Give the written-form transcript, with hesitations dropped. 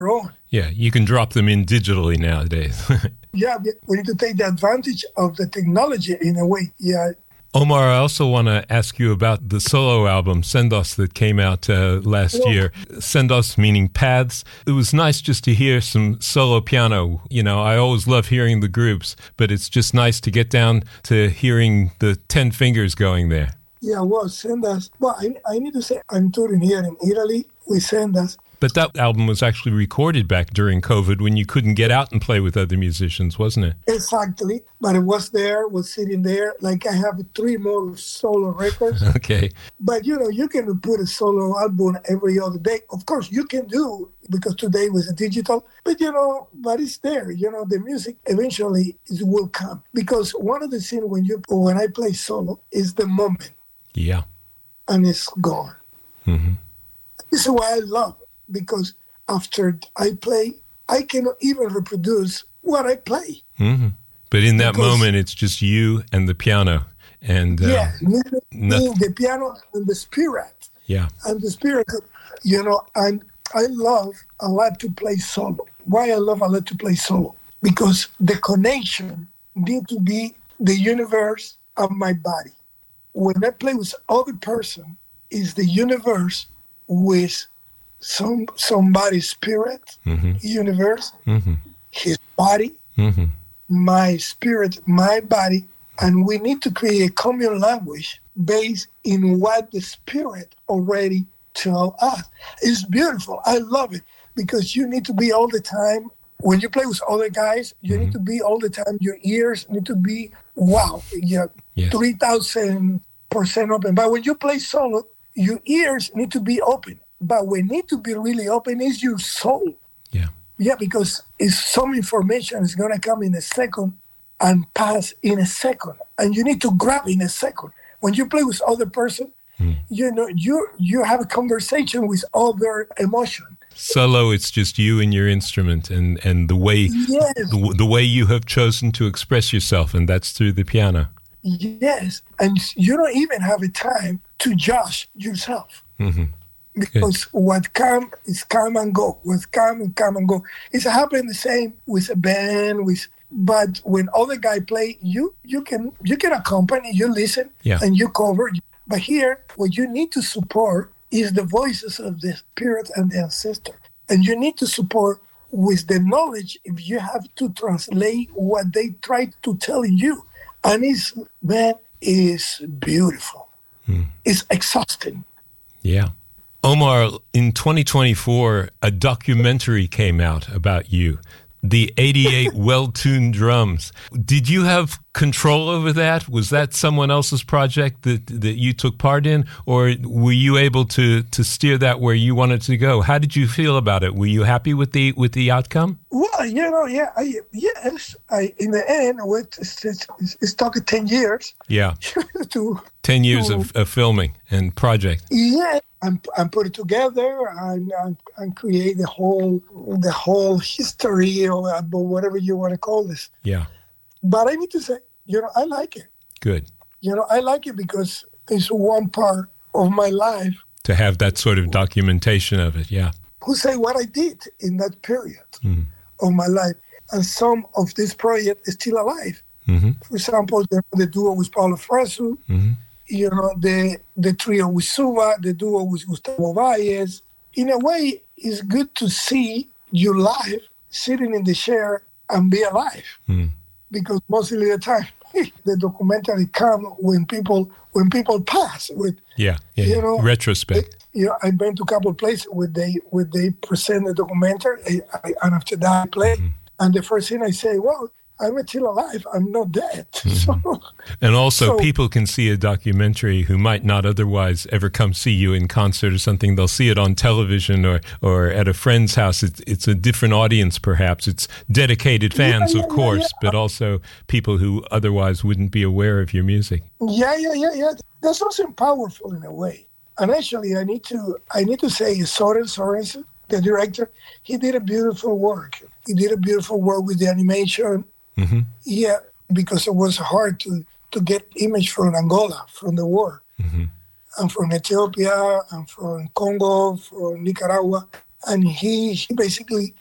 own. Yeah, you can drop them in digitally nowadays. Yeah, we need to take the advantage of the technology in a way. Yeah. Omar, I also want to ask you about the solo album, Sendos, that came out last year. Sendos meaning paths. It was nice just to hear some solo piano. You know, I always love hearing the groups, but it's just nice to get down to hearing the 10 fingers going there. Yeah, well, Sendas. Well, I need to say I'm touring here in Italy with Sendas. But that album was actually recorded back during COVID when you couldn't get out and play with other musicians, wasn't it? Exactly. But it was sitting there. Like I have 3 more solo records. Okay. But, you can put a solo album every other day. Of course, you can do, because today was digital. But, but it's there. The music eventually will come. Because one of the things when I play solo is the moment. Yeah. And it's gone. Mm-hmm. This is why I love it. Because after I play, I cannot even reproduce what I play. Mm-hmm. But in that moment, it's just you and the piano. And the piano and the spirit. Yeah. And the spirit, and I love a lot to play solo. Why I love a lot to play solo? Because the connection need to be the universe of my body. When I play with other person, is the universe with somebody's spirit, mm-hmm. universe, mm-hmm. his body, mm-hmm. my spirit, my body, and we need to create a common language based in what the spirit already tell us. It's beautiful. I love it because you need to be all the time. When you play with other guys, you mm-hmm. need to be all the time. Your ears need to be, wow, yeah, yes. 3,000% open. But when you play solo, your ears need to be open. But what need to be really open is your soul. Yeah. Yeah, because some information is going to come in a second and pass in a second. And you need to grab in a second. When you play with other person, you have a conversation with other emotion. Solo, it's just you and your instrument and the way yes. the way you have chosen to express yourself, and that's through the piano. Yes. And you don't even have a time to judge yourself. Mm-hmm. Because what come is come and go. What come and go. It's happening the same with a band. But when other guy play, you can accompany, you listen, and you cover. But here, what you need to support is the voices of the spirit and the ancestor, and you need to support with the knowledge. If you have to translate what they try to tell you, and it's beautiful. It's exhausting. Yeah. Omar, in 2024, a documentary came out about you, the 88 Well-Tuned Drums. Did you have control over that? Was that someone else's project that you took part in? Or were you able to steer that where you wanted to go? How did you feel about it? Were you happy with the outcome? Well, yes. In the end, it's talking 10 years. Yeah. 10 years of filming and project. Yeah. And put it together and create the whole history or whatever you want to call this. Yeah. But I need to say, I like it. Good. I like it because it's one part of my life. To have that sort of documentation of it, yeah. Who say what I did in that period of my life. And some of this project is still alive. Mm-hmm. For example, the duo with Paulo Fresu. Mm-hmm. The trio with Suba, the duo with Gustavo Valles. In a way, it's good to see you live, sitting in the chair and be alive. Because most of the time, the documentary come when people pass. Retrospect. I've been to a couple of places where they present the documentary, and after that I play. Mm-hmm. And the first thing I say, well, I'm still alive. I'm not dead. Mm-hmm. And also, people can see a documentary who might not otherwise ever come see you in concert or something. They'll see it on television or at a friend's house. It's a different audience, perhaps. It's dedicated fans, of course, but also people who otherwise wouldn't be aware of your music. Yeah. That's something powerful in a way. And actually, I need to say Soren Sorensen, the director, he did a beautiful work. He did a beautiful work with the animation. Mm-hmm. Yeah, because it was hard to get image from Angola, from the war, mm-hmm. and from Ethiopia, and from Congo, from Nicaragua. and he basically